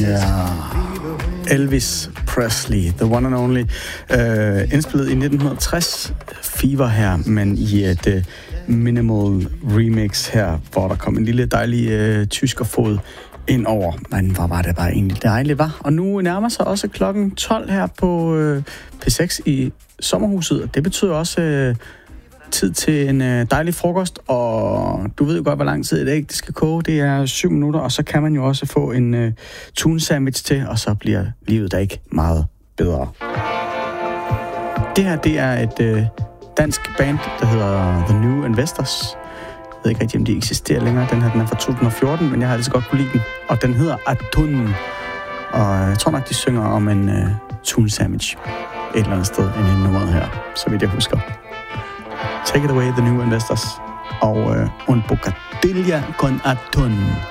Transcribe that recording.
Ja, Elvis Presley, the one and only, indspillet i 1960, Fever her, men i et minimal remix her, hvor der kom en lille dejlig tyskerfod ind over. Men hvor var det bare egentlig dejligt, var? Og nu nærmer sig også klokken 12 her på P6 i sommerhuset, og det betyder også tid til en dejlig frokost, og du ved jo godt, hvor lang tid et æg det skal koge. Det er 7 minutter, og så kan man jo også få en tun sandwich til, og så bliver livet da ikke meget bedre. Det her, det er et dansk band, der hedder The New Investors. Jeg ved ikke rigtig, om de eksisterer længere. Den her, den er fra 2014, men jeg har altid godt kunne lide den. Og den hedder Atun. Og jeg tror nok, de synger om en tun sandwich et eller andet sted inde i nummeret her, så vidt jeg husker. Take it away, The New Investors. Og un bocadilla con atún.